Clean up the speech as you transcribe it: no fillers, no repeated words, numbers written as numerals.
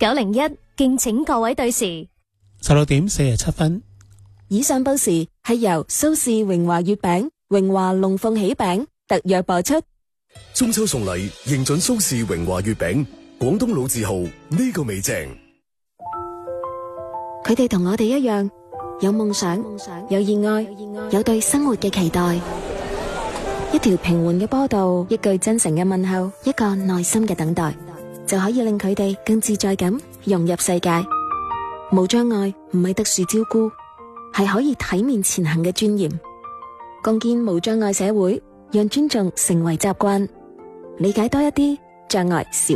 901，敬請各位對時。 16:47。 以上報時係由蘇氏榮華月餅、榮華龍鳳喜餅特約播出。 中秋送禮，認準蘇氏榮華月餅，廣東老字號，呢個味正。 佢哋同我哋一樣，有夢想，有熱愛，有對生活嘅期待。一條平緩嘅波道，一句真誠嘅問候，一個耐心嘅等待，就可以令佢哋更自在咁融入世界。無障礙唔係特殊照顧，係可以體面前行嘅尊嚴。共建無障礙社會，讓尊重成為習慣。理解多一啲，障礙少。